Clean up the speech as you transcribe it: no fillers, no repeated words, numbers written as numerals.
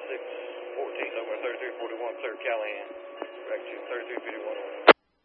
614, somewhere 3341, clear Callahan. Back to 3351.